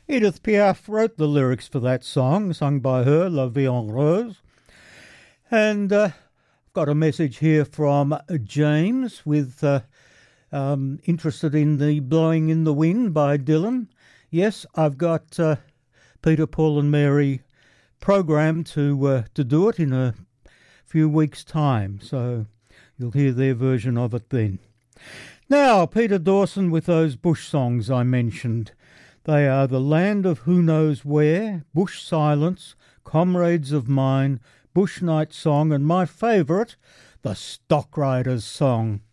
Edith Piaf wrote the lyrics for that song, sung by her, La Vie en Rose. And I've got a message here from James with interested in the Blowing in the Wind by Dylan. Yes, I've got Peter, Paul and Mary programmed to do it in a few weeks' time, so you'll hear their version of it then. Now, Peter Dawson with those bush songs I mentioned. They are The Land of Who Knows Where, Bush Silence, Comrades of Mine, Bush Night Song, and my favourite, The Stock Riders Song.